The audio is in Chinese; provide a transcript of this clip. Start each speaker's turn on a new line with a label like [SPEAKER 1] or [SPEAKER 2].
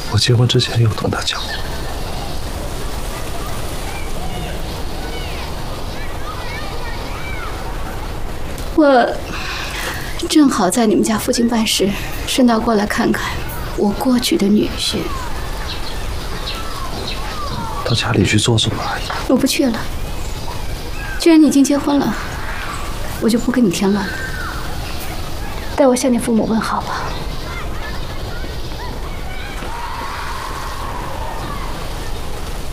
[SPEAKER 1] 我结婚之前有同他讲过。
[SPEAKER 2] 我正好在你们家附近办事，顺道过来看看我过去的女婿。
[SPEAKER 1] 到家里去坐坐吧，阿姨。
[SPEAKER 2] 我不去了。既然你已经结婚了，我就不跟你添乱了。代我向你父母问好吧。